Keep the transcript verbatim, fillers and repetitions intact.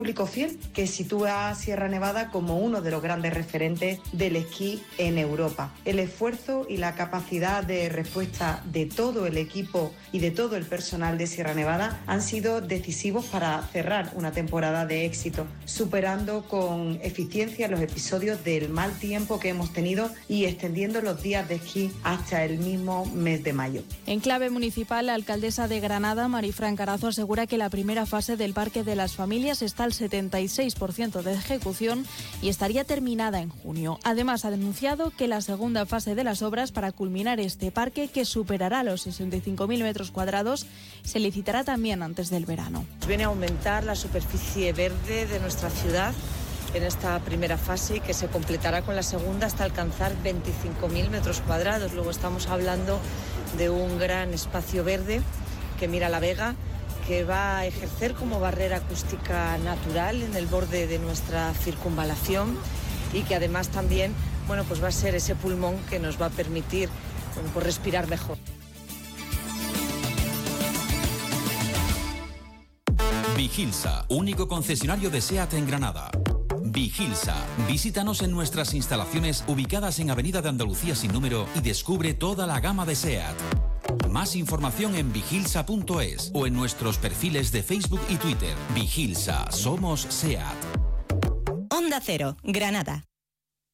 público fiel que sitúa a Sierra Nevada como uno de los grandes referentes del esquí en Europa. El esfuerzo y la capacidad de respuesta de todo el equipo y de todo el personal de Sierra Nevada han sido decisivos para cerrar una temporada de éxito, superando con eficiencia los episodios del mal tiempo que hemos tenido y extendiendo los días de esquí hasta el mismo mes de mayo. En clave municipal, la alcaldesa de Granada, Marifran Carazo, asegura que la primera fase del Parque de las Familias está al setenta y seis por ciento de ejecución y estaría terminada en junio. Además, ha denunciado que la segunda fase de las obras para culminar este parque, que superará los sesenta y cinco mil metros cuadrados, se licitará también antes del verano. Viene a aumentar la superficie verde de nuestra ciudad en esta primera fase, que se completará con la segunda hasta alcanzar veinticinco mil metros cuadrados. Luego estamos hablando de un gran espacio verde que mira la Vega, que va a ejercer como barrera acústica natural en el borde de nuestra circunvalación y que además también, bueno, pues va a ser ese pulmón que nos va a permitir, bueno, pues respirar mejor. Vigilsa, único concesionario de SEAT en Granada. Vigilsa, visítanos en nuestras instalaciones ubicadas en Avenida de Andalucía sin número y descubre toda la gama de SEAT. Más información en vigilsa punto es o en nuestros perfiles de Facebook y Twitter. Vigilsa, somos SEAT. Onda Cero, Granada.